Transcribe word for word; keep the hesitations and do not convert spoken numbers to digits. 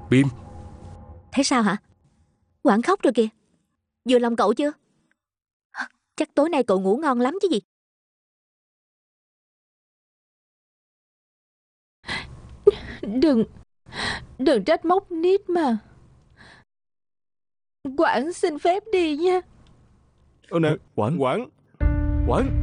Bim. Thấy sao hả? Quảng khóc rồi kìa. Vừa lòng cậu chưa? Chắc tối nay cậu ngủ ngon lắm chứ gì. Đừng Đừng trách móc nít mà. Quảng xin phép đi nha. Ơ nè, Quảng. Quảng. Quảng.